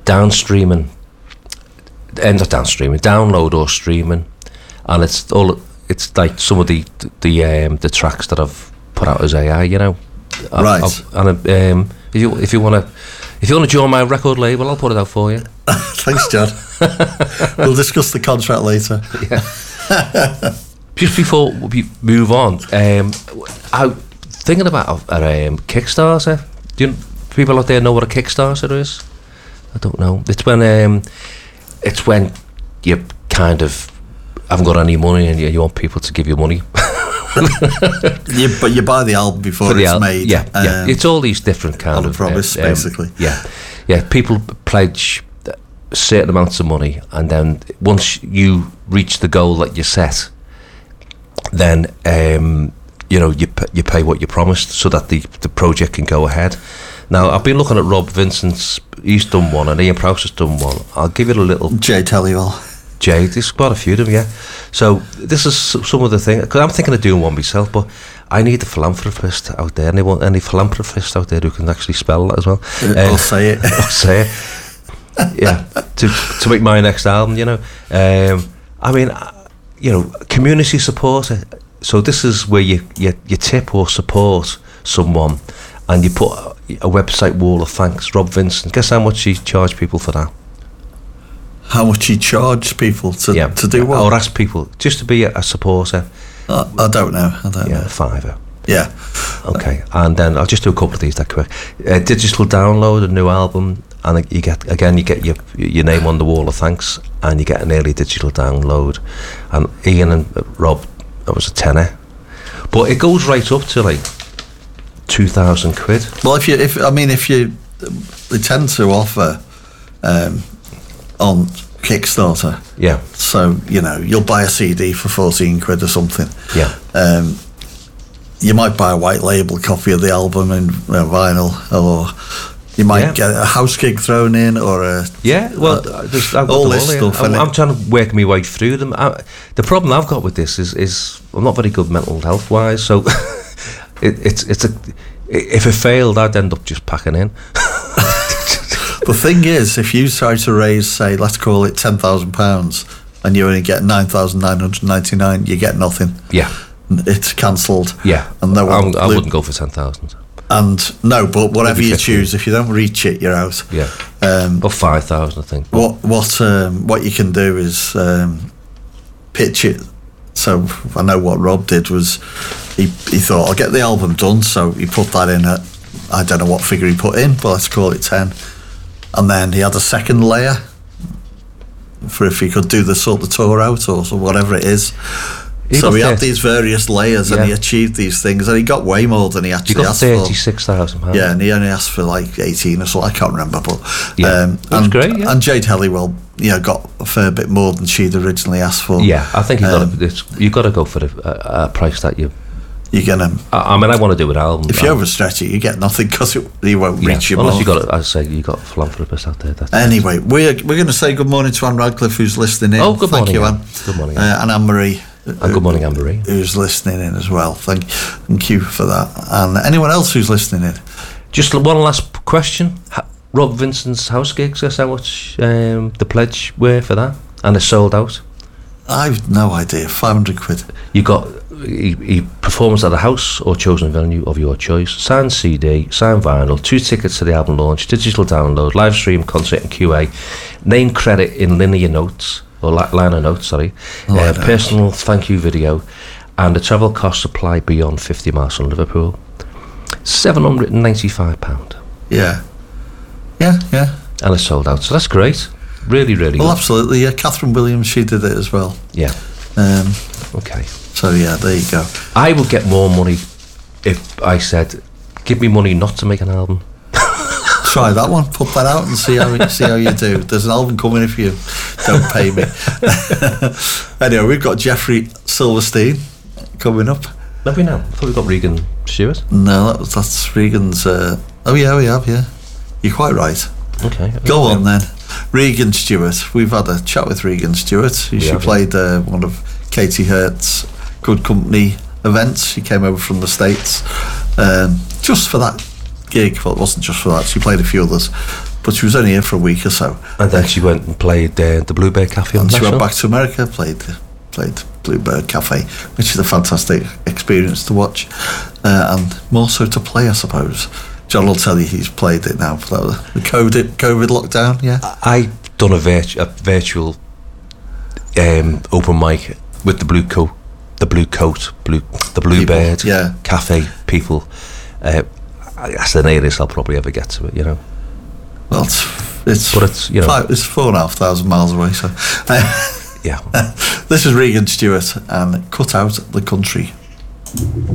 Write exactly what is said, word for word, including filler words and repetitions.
downstreaming, ends up downstreaming, download or streaming, and it's all. It's like some of the the um, the tracks that I've put out as A I, you know. Right. I've, and um, if you if you want to if you want to join my record label, I'll put it out for you. Thanks, John. We'll discuss the contract later. Yeah. Just before we move on, um, I thinking about a um, Kickstarter. Do you, people out there know what a Kickstarter is? I don't know. It's when um, it's when you kind of haven't got any money and you, you want people to give you money. you, but you buy the album before the it's al- made. Yeah, um, yeah. It's all these different kind of promise, um, basically. Yeah, yeah. People pledge certain amounts of money, and then once you reach the goal that you set, then um, you know you p- you pay what you promised, so that the the project can go ahead. Now I've been looking at Rob Vincent's. He's done one, and Ian Prowse has done one. I'll give it a little. Jay Tellywell. Jay, there's quite a few of them, yeah. So this is some of the things, because I'm thinking of doing one myself, but I need a philanthropist out there. Anyone, any philanthropist out there who can actually spell that as well? Uh, I'll say it. I'll say it. Yeah, to to make my next album, you know. Um, I mean, you know, community support. So this is where you, you, you tip or support someone, and you put a website wall of thanks. Rob Vincent, guess how much he charged people for that? How much he charged people to yeah. to do what? Or ask people just to be a, a supporter. Uh, I don't know. I don't yeah, know. a fiver. Yeah. Okay, and then I'll just do a couple of these that quick. Uh, digital download, a new album, and you get again you get your your name on the wall of thanks, and you get an early digital download. And Ian and Rob, that was a tenner, but it goes right up to like two thousand quid. Well, if you if I mean if you they tend to offer. Um, on Kickstarter, yeah. So you know you'll buy a C D for fourteen quid or something. Yeah. Um, you might buy a white label copy of the album in uh, vinyl, or you might yeah. get a house gig thrown in, or a yeah. Well, uh, just, I've all this all stuff. I'm, I'm trying to work my way through them. I, the problem I've got with this is is I'm not very good mental health wise, so it, it's it's a if it failed, I'd end up just packing in. The thing is, if you try to raise, say, let's call it ten thousand pounds, and you only get nine thousand nine hundred ninety-nine, you get nothing. Yeah, it's cancelled. Yeah, and no one I wouldn't go for ten thousand. And no, but whatever you choose, if you don't reach it, you're out. Yeah, um, or five thousand, I think. What what um, what you can do is um, pitch it. So I know what Rob did was he he thought I'll get the album done, so he put that in at I don't know what figure he put in, but let's call it ten. And then he had a second layer for if he could do the sort of tour out or so whatever it is. He so he had these various layers, yeah. And he achieved these things, and he got way more than he actually got asked for. thirty-six thousand pounds. Yeah, and he only asked for like eighteen or so. I can't remember, but yeah, um, that was and, great. Yeah. And Jade Hellywell, you know, got a fair bit more than she'd originally asked for. Yeah, I think you um, got you got to go for the, a, a price that you. You're gonna. I, I mean, I want to do an album. If you overstretch it, you get nothing because you won't yeah, reach your unless mark. you got. I say you got philanthropists out there. That's anyway, we're we're going to say good morning to Anne Radcliffe, who's listening in. Oh, good Thank morning, you, Anne. Anne. Good morning, uh, and Anne Marie. And good morning, Anne Marie, who's listening in as well. Thank, thank you for that. And anyone else who's listening in. Just one last question. Rob Vincent's house gigs. Guess how much um, the pledge were for that, and it's sold out. I've no idea. Five hundred quid. You got. He, he performs at a house or chosen venue of your choice. Signed C D, signed vinyl, two tickets to the album launch, digital download, live stream, concert and Q A, name credit in linear notes, or li- liner notes, sorry, oh, uh, personal thank you video, and the travel costs apply beyond fifty miles from Liverpool. seven hundred ninety-five pounds. Yeah. Yeah, yeah. And it's sold out, so that's great. Really, really Well, good. absolutely. Yeah, Catherine Williams, she did it as well. Yeah. Um, okay. So yeah, there you go. I would get more money if I said, "Give me money not to make an album." Try that one. Put that out and see how see how you do. There's an album coming if you don't pay me. Anyway, we've got Jeffrey Silverstein coming up. Have we now? I thought we got Regan Stewart. No, that, that's Regan's. Uh, oh yeah, we have. Yeah, you're quite right. Okay. Go on then, Regan Stewart. We've had a chat with Regan Stewart. She have, played uh, one of Katie Hurt's Good Company events. She came over from the States um, just for that gig. Well, it wasn't just for that. She played a few others, but she was only here for a week or so. And then she went and played uh, the Bluebird Cafe. And on she National. went back to America, played played Bluebird Cafe, which is a fantastic experience to watch, uh, and more so to play, I suppose. John will tell you he's played it now for the COVID, COVID lockdown. Yeah, I done a, virtu- a virtual um, open mic with the blue coat, the blue coat, blue the Bluebird people, yeah. Cafe people. Uh, that's the nearest I'll probably ever get to it, you know. Well, it's it's, but it's you know five, it's four and a half thousand miles away. So, uh, yeah. This is Regan Stewart and Cut Out the Country.